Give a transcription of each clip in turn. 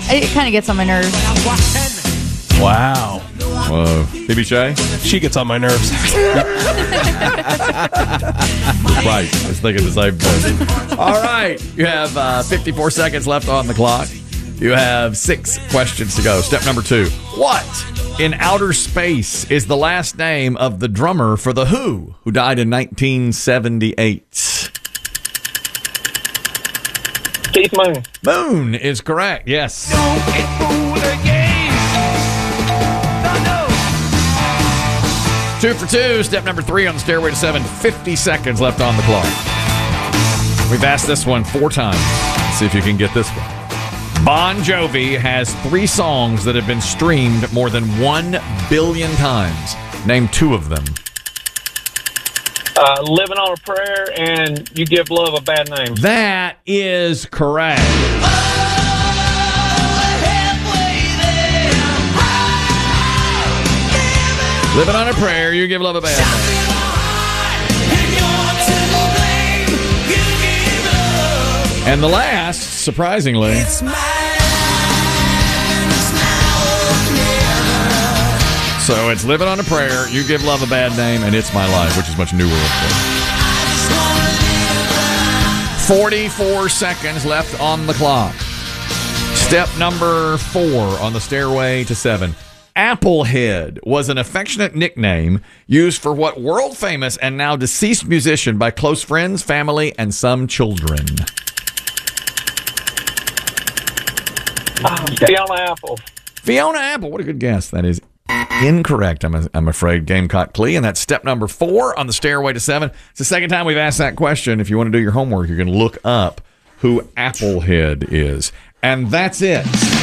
It kind of gets on my nerves. Wow. Whoa. PB Shay? She gets on my nerves. Right. I was thinking the same thing. All right. You have 54 seconds left on the clock. You have 6 questions to go. Step number 2. What in outer space is the last name of the drummer for The Who died in 1978? Keith Moon. Moon is correct. Yes. Don't get fooled again. No. 2 for 2. Step number 3 on the stairway to 7. 50 seconds left on the clock. We've asked this one 4 times. Let's see if you can get this one. Bon Jovi has 3 songs that have been streamed more than 1 billion times. Name 2 of them. Living on a Prayer and You Give Love a Bad Name. That is correct. Living on a Prayer, You Give Love a Bad Name. And the last, surprisingly, so it's Living on a Prayer, You Give Love a Bad Name, and It's My Life, which is much newer, of course. 44 seconds left on the clock. Step number 4 on the stairway to 7. Applehead was an affectionate nickname used for what world-famous and now deceased musician by close friends, family, and some children? Fiona Apple. Fiona Apple. What a good guess. That is incorrect, I'm afraid, Gamecock Clee. And that's step number 4 on the stairway to 7. It's the second time we've asked that question. If you want to do your homework, you're going to look up who Applehead is. And that's it.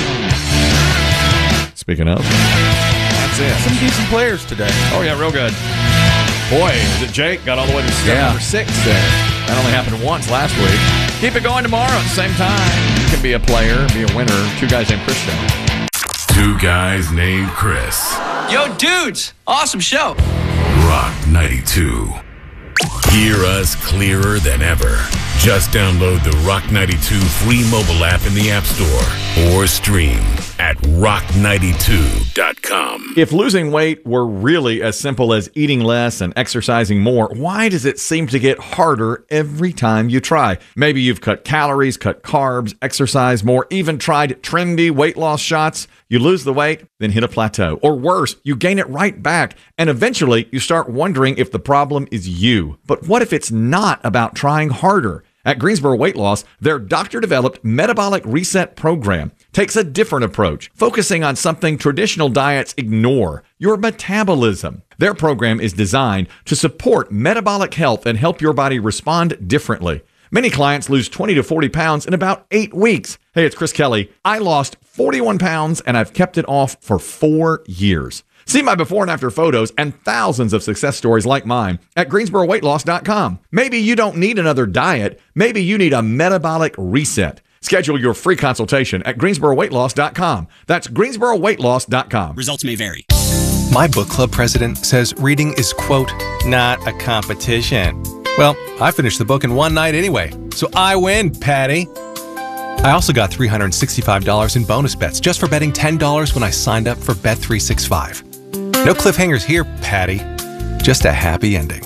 Speaking of, that's it. Some decent players today. Oh, yeah, real good. Boy, is it Jake? Got all the way to step number 6 there. That only happened once last week. Keep it going tomorrow at the same time. You can be a player, be a winner. 2 Guys Named Chris show. 2 Guys Named Chris. Yo, dudes. Awesome show. Rock 92. Hear us clearer than ever. Just download the Rock 92 free mobile app in the App Store or stream at rock92.com. If losing weight were really as simple as eating less and exercising more, why does it seem to get harder every time you try? Maybe you've cut calories, cut carbs, exercised more, even tried trendy weight loss shots. You lose the weight, then hit a plateau. Or worse, you gain it right back, and eventually you start wondering if the problem is you. But what if it's not about trying harder? At Greensboro Weight Loss, their doctor-developed metabolic reset program takes a different approach, focusing on something traditional diets ignore: your metabolism. Their program is designed to support metabolic health and help your body respond differently. Many clients lose 20 to 40 pounds in about 8 weeks. Hey, it's Chris Kelly. I lost 41 pounds, and I've kept it off for 4 years. See my before and after photos and thousands of success stories like mine at GreensboroWeightLoss.com. Maybe you don't need another diet. Maybe you need a metabolic reset. Schedule your free consultation at GreensboroWeightLoss.com. That's GreensboroWeightLoss.com. Results may vary. My book club president says reading is, quote, not a competition. Well, I finished the book in one night anyway, so I win, Patty. I also got $365 in bonus bets just for betting $10 when I signed up for Bet365. No cliffhangers here, Patty. Just a happy ending.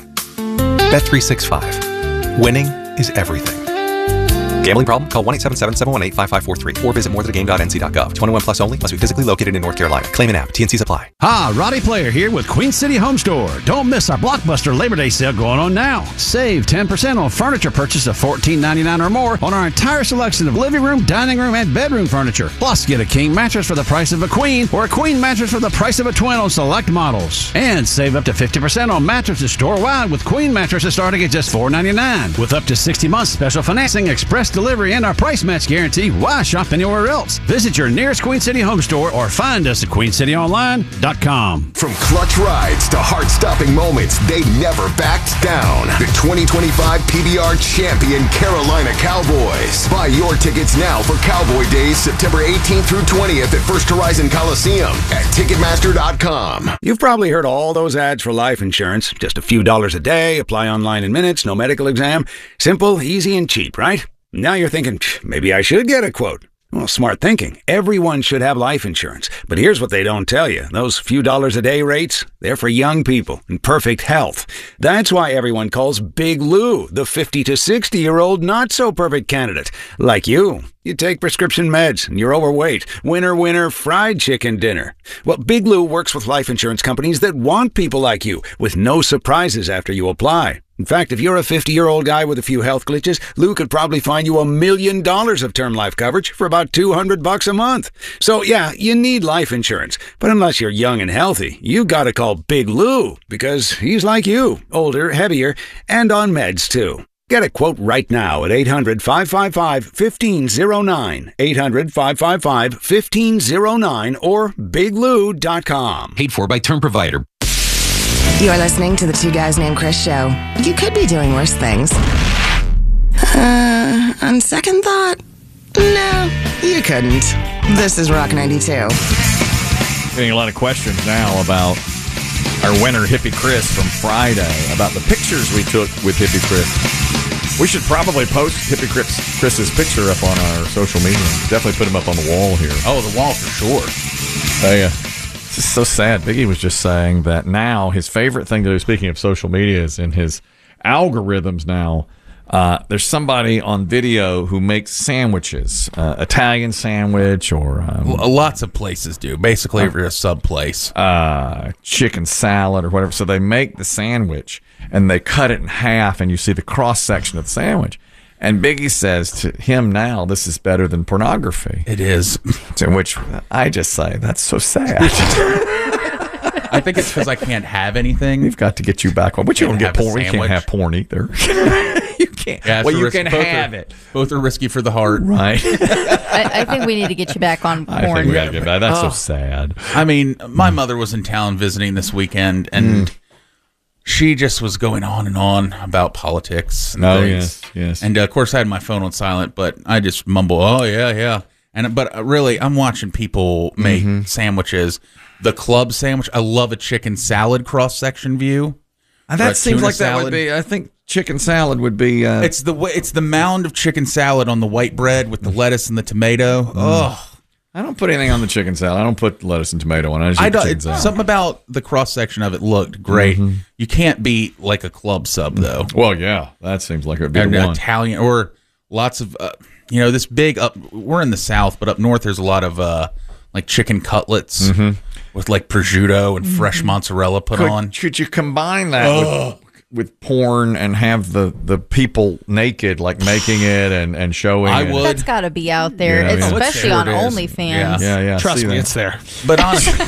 Bet365. Winning is everything. Gambling problem? Call 1-877-718-5543 or visit morethanagame.nc.gov. 21 plus only. Must be physically located in North Carolina. Claim an app. TNCs apply. Hi, Roddy Player here with Queen City Home Store. Don't miss our Blockbuster Labor Day sale going on now. Save 10% on furniture purchase of $14.99 or more on our entire selection of living room, dining room, and bedroom furniture. Plus, get a king mattress for the price of a queen or a queen mattress for the price of a twin on select models. And save up to 50% on mattresses store-wide with queen mattresses starting at just $4.99. With up to 60 months special financing, express delivery, and our price match guarantee, why shop anywhere else? Visit your nearest Queen City Home Store or find us at queencityonline.com. From clutch rides to heart-stopping moments, they never backed down. The 2025 PBR champion Carolina Cowboys. Buy your tickets now for Cowboy Days, September 18th through 20th at First Horizon Coliseum at Ticketmaster.com. You've probably heard all those ads for life insurance. Just a few dollars a day, apply online in minutes, no medical exam. Simple, easy, and cheap, right? Now you're thinking, maybe I should get a quote. Well, smart thinking. Everyone should have life insurance. But here's what they don't tell you. Those few dollars a day rates, they're for young people in perfect health. That's why everyone calls Big Lou the 50 to 60-year-old not-so-perfect candidate. Like you. You take prescription meds and you're overweight. Winner, winner, fried chicken dinner. Well, Big Lou works with life insurance companies that want people like you with no surprises after you apply. In fact, if you're a 50-year-old guy with a few health glitches, Lou could probably find you $1 million of term life coverage for about $200 a month. So yeah, you need life insurance. But unless you're young and healthy, you gotta call Big Lou because he's like you, older, heavier, and on meds too. Get a quote right now at 800-555-1509, 800-555-1509, or biglou.com. Paid for by term provider. You're listening to the Two Guys Named Chris show. You could be doing worse things. On second thought, no, you couldn't. This is Rock 92. Getting a lot of questions now about our winner, Hippie Chris, from Friday, about the pictures we took with Hippie Chris. We should probably post Hippie Chris's picture up on our social media. Definitely put him up on the wall here. Oh, the wall for sure. Oh, yeah. It's just so sad. Biggie was just saying that now his favorite thing to do, speaking of social media, is in his algorithms now. There's somebody on video who makes sandwiches, Italian sandwich or... lots of places do. Basically, if you're a sub place. Chicken salad or whatever. So they make the sandwich and they cut it in half and you see the cross-section of the sandwich. And Biggie says to him now, this is better than pornography. It is. To which I just say, that's so sad. I think it's because I can't have anything. We've got to get you back on. But you don't get porn. You can't have porn either. You can't. Yeah, well, you can have it. Both are risky for the heart. Right. I think we need to get you back on porn. I think we got to get back. That's so sad. I mean, my mother was in town visiting this weekend, and she just was going on and on about politics and things. Yes. And, of course, I had my phone on silent, but I just mumble, oh, yeah. But really, I'm watching people make sandwiches. The club sandwich, I love a chicken salad cross-section view. That seems like that would be, I think chicken salad would be... It's the mound of chicken salad on the white bread with the lettuce and the tomato. Oh, I don't put anything on the chicken salad. I don't put lettuce and tomato on it. I just eat chicken salad. Something about the cross-section of it looked great. You can't beat like a club sub, though. Well, yeah, that seems like it would be the one. Italian, or lots of, this big up, we're in the South, but up north there's a lot of like chicken cutlets with like prosciutto and fresh mozzarella put on. Could you combine that with porn and have the people naked, like making it and showing it? That's got to be out there, especially on OnlyFans. Yeah. Trust me, it's there. But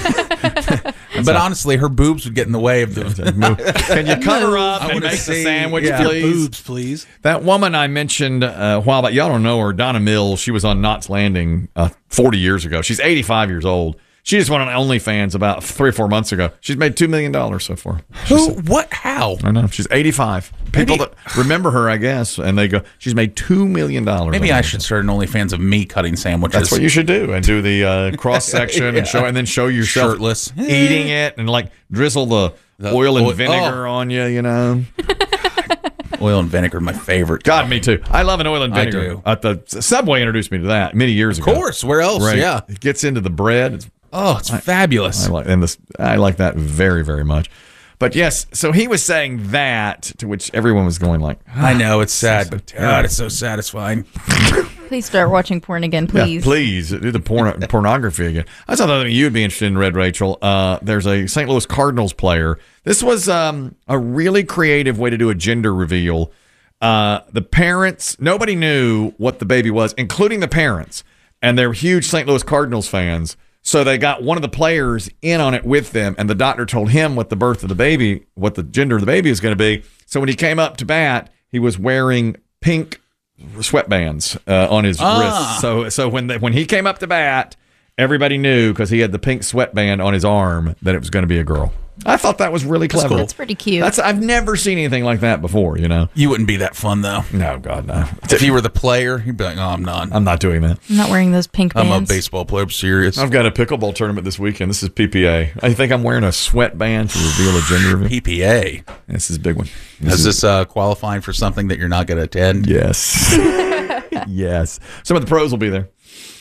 honestly, her boobs would get in the way of the... Can you cut her up and make the sandwich, please? Boobs, please. That woman I mentioned a while back, y'all don't know her, Donna Mills. She was on Knots Landing 40 years ago. She's 85 years old. She just went on OnlyFans about 3 or 4 months ago. She's made $2 million so far. Who? What? How? I know. She's 85. People that remember her, I guess, and they go, she's made $2 million. Maybe I should start an OnlyFans of me cutting sandwiches. That's what you should do, and do the cross section and then show yourself shirtless eating it, and like drizzle the oil and vinegar on you. You know. Oil and vinegar, my favorite. God, me too. I love an oil and vinegar. I do. The Subway introduced me to that many years ago. Of course. Where else? Right. Yeah. It gets into the bread. It's fabulous. I like that very, very much. But yes, so he was saying that, to which everyone was going like, I know, it's sad, but God, it's so satisfying. Please start watching porn again, please. Yeah, please do the pornography again. I thought that you'd be interested in, Red Rachel. There's a St. Louis Cardinals player. This was a really creative way to do a gender reveal. The parents, nobody knew what the baby was, including the parents, and they're huge St. Louis Cardinals fans. So they got one of the players in on it with them, and the doctor told him what the birth of the baby, what the gender of the baby is going to be. So when he came up to bat, he was wearing pink sweatbands on his wrist. So when he came up to bat, everybody knew because he had the pink sweatband on his arm that it was going to be a girl. I thought that was really clever. That's pretty cute. I've never seen anything like that before, you know. You wouldn't be that fun, though. No, God, no. If you were the player, you'd be like, I'm not. I'm not doing that. I'm not wearing those pink bands. I'm a baseball player. I'm serious. I've got a pickleball tournament this weekend. This is PPA. I think I'm wearing a sweatband to reveal a gender reveal. PPA. This is a big one. Is this qualifying for something that you're not going to attend? Yes. Yes. Some of the pros will be there.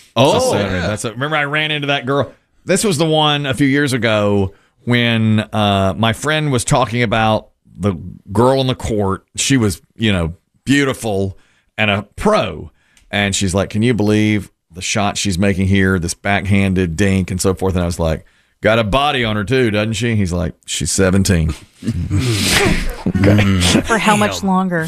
Oh, remember I ran into that girl. This was the one a few years ago when my friend was talking about the girl on the court. She was, beautiful and a pro. And she's like, can you believe the shot she's making here, this backhanded dink and so forth? And I was like, got a body on her too, doesn't she? He's like, she's 17. Okay. For how much longer?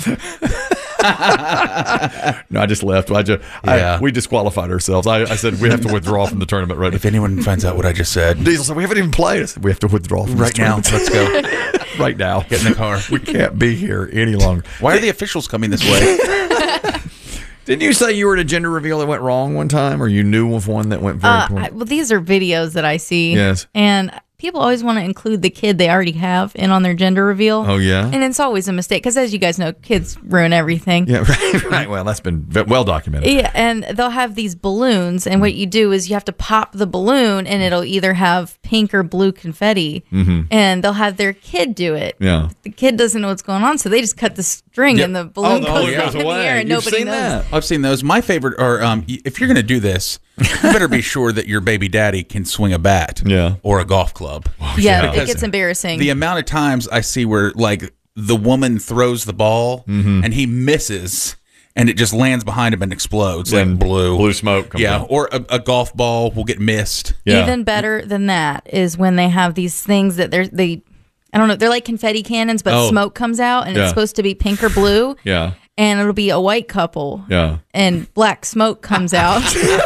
No, I just left. We disqualified ourselves. I said we have to withdraw from the tournament right now. If anyone finds out what I just said. Diesel said, we haven't even played. I said, we have to withdraw from right now. Let's go. Right now. Get in the car. We can't be here any longer. Why are the officials coming this way? Didn't you say you were at a gender reveal that went wrong one time, or you knew of one that went very poorly? Well, these are videos that I see. Yes. And people always want to include the kid they already have in on their gender reveal. Oh, yeah? And it's always a mistake because, as you guys know, kids ruin everything. Yeah, right. Well, that's been well documented. Yeah, and they'll have these balloons, and what you do is you have to pop the balloon, and it'll either have pink or blue confetti, and they'll have their kid do it. Yeah. The kid doesn't know what's going on, so they just cut the string, and the balloon goes up in the air, and nobody knows. That. I've seen those. My favorite are, if you're going to do this, you better be sure that your baby daddy can swing a bat or a golf club. Yeah, it gets embarrassing. The amount of times I see where, like, the woman throws the ball and he misses and it just lands behind him and explodes like blue smoke comes out. Or a golf ball will get missed. Even better than that is when they have these things that I don't know, they're like confetti cannons, but smoke comes out and it's supposed to be pink or blue. Yeah. And it'll be a white couple. Yeah. And black smoke comes out.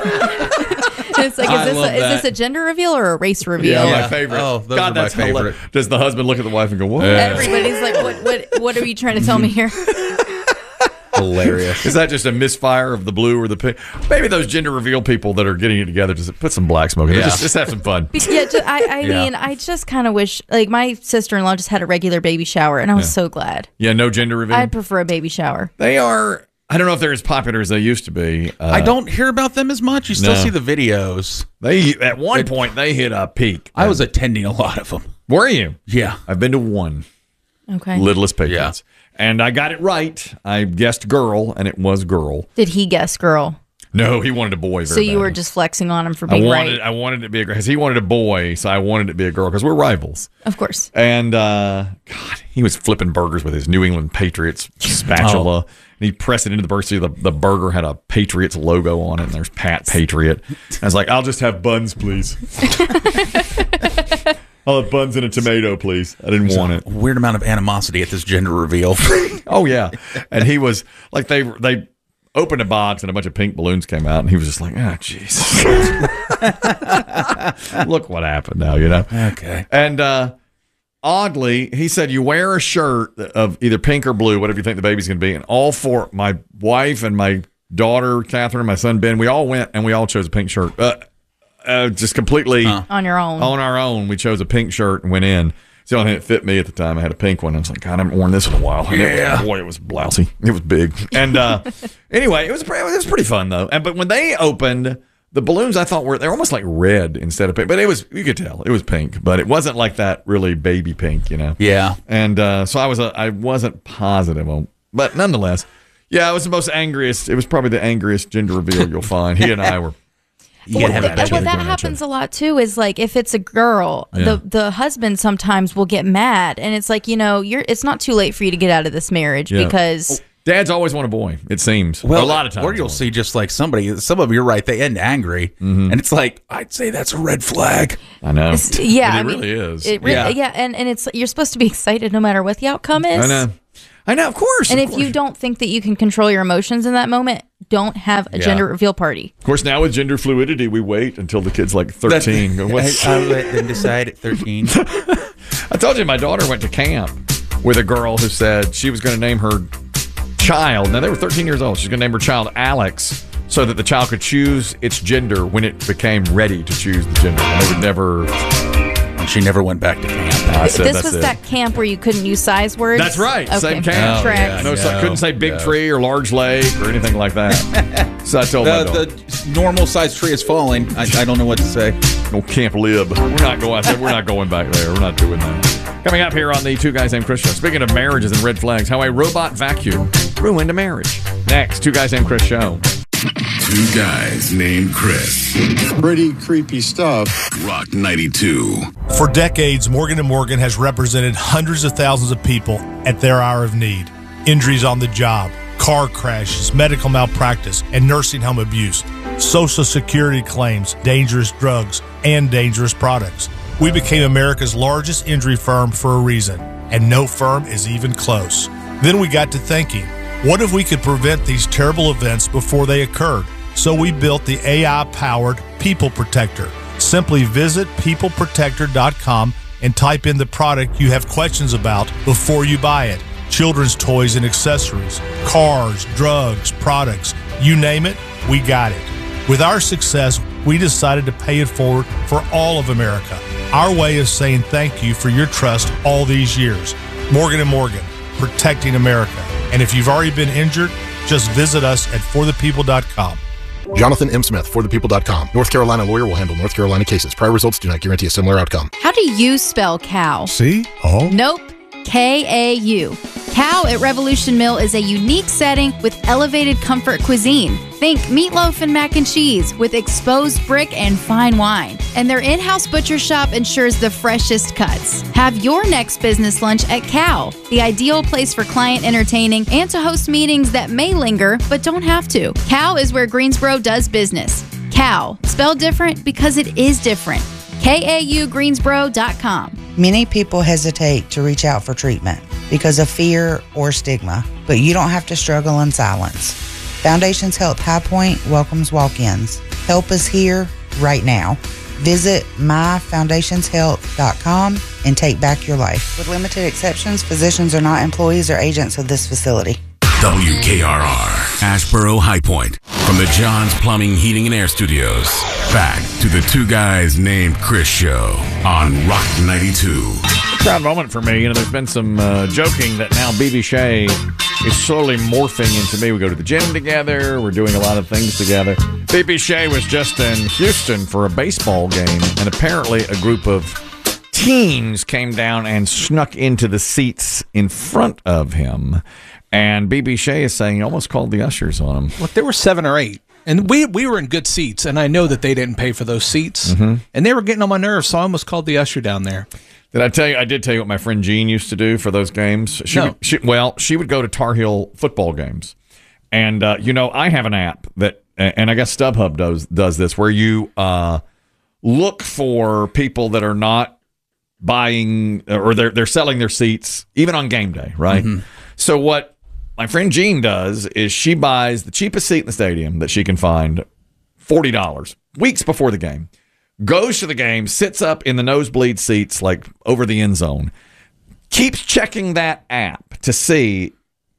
It's like, is this a gender reveal or a race reveal? Yeah, my favorite. Oh, those are my favorite. Does the husband look at the wife and go, what? Everybody's like, what are you trying to tell me here? Hilarious. Is that just a misfire of the blue or the pink? Maybe those gender reveal people that are getting it together, just put some black smoke in it. Just have some fun. Yeah, I mean, I just kind of wish, like, my sister-in-law just had a regular baby shower, and I was so glad. Yeah, no gender reveal? I'd prefer a baby shower. They are, I don't know if they're as popular as they used to be. I don't hear about them as much. You still see the videos. At one point, they hit a peak. I was attending a lot of them. Were you? Yeah. I've been to one. Okay. Littlest Patriots. Yeah. And I got it right. I guessed girl, and it was girl. Did he guess girl? No, he wanted a boy. So you were just flexing on him for being right. I wanted it to be a girl because he wanted a boy, so I wanted it to be a girl because we're rivals. Of course. And God, he was flipping burgers with his New England Patriots spatula. And he pressed it into the burger. So the burger had a Patriots logo on it, and there's Pat Patriot. I was like, I'll just have buns, please. I'll have buns and a tomato, please. I didn't want it. Weird amount of animosity at this gender reveal. Oh, yeah. And he was like, they opened a box and a bunch of pink balloons came out, and he was just like, oh, Jesus. Look what happened now, Okay. And oddly, he said, you wear a shirt of either pink or blue, whatever you think the baby's going to be. And all four, my wife and my daughter, Catherine, and my son, Ben, we all went and we all chose a pink shirt. Just completely on your own. On our own, we chose a pink shirt and went in. It's the only thing that fit me at the time. I had a pink one. I was like, God, I haven't worn this in a while. Yeah. Boy, it was blousy. It was big. And anyway, it was pretty fun though. But when they opened, the balloons I thought they're almost like red instead of pink. But you could tell it was pink, but it wasn't like that really baby pink, Yeah. And so I wasn't positive on, but nonetheless, yeah, it was the most angriest. It was probably the angriest gender reveal you'll find. He and I were. What that happens a lot too is like if it's a girl, the husband sometimes will get mad, and it's like it's not too late for you to get out of this marriage because dads always want a boy. It seems a lot of times, or you'll see just like some of them. You're right; they end angry, and it's like I'd say that's a red flag. I know. It really is. And it's you're supposed to be excited no matter what the outcome is. I know, of course. And if you don't think that you can control your emotions in that moment, don't have a gender reveal party. Of course, now with gender fluidity, we wait until the kid's like 13. I'll let them decide at 13. I told you my daughter went to camp with a girl who said she was going to name her child. Now, they were 13 years old. She's going to name her child Alex so that the child could choose its gender when it became ready to choose the gender. And they would never... She never went back to camp. This was that camp where you couldn't use size words? That's right. Okay. Same camp. Couldn't say big tree or large lake or anything like that. So I told my daughter. The normal size tree is falling. I don't know what to say. No Camp Lib. We're not going. We're not going back there. We're not doing that. Coming up here on the Two Guys Named Chris show. Speaking of marriages and red flags, how a robot vacuum ruined a marriage. Next, Two Guys Named Chris show. Two guys named Chris. Pretty creepy stuff. Rock 92. For decades, Morgan & Morgan has represented hundreds of thousands of people at their hour of need. Injuries on the job, car crashes, medical malpractice, and nursing home abuse, Social Security claims, dangerous drugs, and dangerous products. We became America's largest injury firm for a reason, and no firm is even close. Then we got to thinking, what if we could prevent these terrible events before they occurred? So we built the AI-powered People Protector. Simply visit peopleprotector.com and type in the product you have questions about before you buy it. Children's toys and accessories, cars, drugs, products, you name it, we got it. With our success, we decided to pay it forward for all of America. Our way of saying thank you for your trust all these years. Morgan & Morgan, protecting America. And if you've already been injured, just visit us at forthepeople.com. Jonathan M. Smith, forthepeople.com. North Carolina lawyer will handle North Carolina cases. Prior results do not guarantee a similar outcome. How do you spell cow? C-O? Nope. K-A-U. Cow at Revolution Mill is a unique setting with elevated comfort cuisine. Think meatloaf and mac and cheese with exposed brick and fine wine. And their in-house butcher shop ensures the freshest cuts. Have your next business lunch at Cow, the ideal place for client entertaining and to host meetings that may linger but don't have to. Cow is where Greensboro does business. Cow, spelled different because it is different. KAUGreensboro.com. Many people hesitate to reach out for treatment because of fear or stigma, but you don't have to struggle in silence. Foundations Health High Point welcomes walk-ins. Help is here right now. Visit myfoundationshealth.com and take back your life. With limited exceptions, physicians are not employees or agents of this facility. WKRR, Asheboro High Point. From the John's Plumbing, Heating, and Air Studios. Back to the Two Guys Named Chris show on Rock 92. Proud moment for me. There's been some joking that now BB Shea is slowly morphing into me. We go to the gym together. We're doing a lot of things together. BB Shea was just in Houston for a baseball game, and apparently a group of teens came down and snuck into the seats in front of him. And BB Shea is saying he almost called the ushers on him. Look, there were 7 or 8. And we were in good seats, and I know that they didn't pay for those seats. Mm-hmm. And they were getting on my nerves, so I almost called the usher down there. Did I tell you? I did tell you what my friend Jean used to do for those games. She would go to Tar Heel football games. And, I have an app that, and I guess StubHub does this, where you look for people that are not buying, or they're selling their seats, even on game day, right? Mm-hmm. So what my friend Jean does is she buys the cheapest seat in the stadium that she can find, $40, weeks before the game, goes to the game, sits up in the nosebleed seats, like over the end zone, keeps checking that app to see,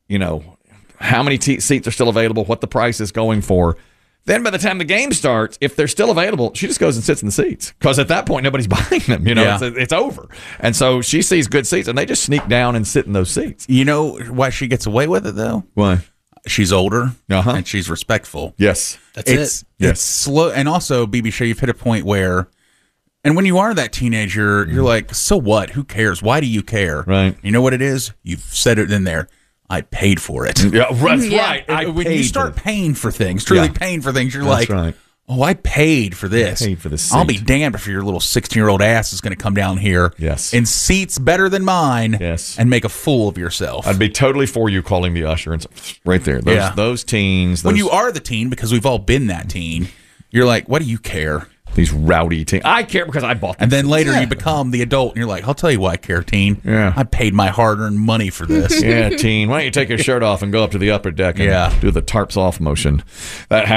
how many seats are still available, what the price is going for. Then by the time the game starts, if they're still available, she just goes and sits in the seats. Because at that point, nobody's buying them. It's over. And so she sees good seats, and they just sneak down and sit in those seats. You know why she gets away with it, though? Why? She's older, and she's respectful. Yes. It's slow. And also, BB Shea, you've hit a point where, and when you are that teenager, you're like, so what? Who cares? Why do you care? Right. You know what it is? You've said it in there. I paid for it. Yeah, that's right. When you start paying for things, truly paying for things, you're like, oh, I paid for this. I paid for this. I'll be damned if your little 16-year-old ass is going to come down here in seats better than mine and make a fool of yourself. I'd be totally for you calling the usher. And right there. Those teens. When you are the teen, because we've all been that teen, you're like, what do you care? These rowdy teens. I care because I bought them. And then later you become the adult and you're like, I'll tell you why I care, teen. Yeah. I paid my hard-earned money for this. Yeah, teen. Why don't you take your shirt off and go up to the upper deck and do the tarps off motion? That